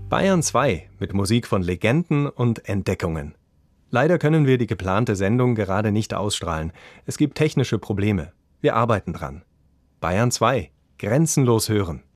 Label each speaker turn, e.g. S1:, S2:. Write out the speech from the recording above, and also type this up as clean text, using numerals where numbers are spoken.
S1: Bayern 2 mit Musik von Legenden und Entdeckungen. Leider können wir die geplante Sendung gerade nicht ausstrahlen. Es gibt technische Probleme. Wir arbeiten dran. Bayern 2. Grenzenlos hören.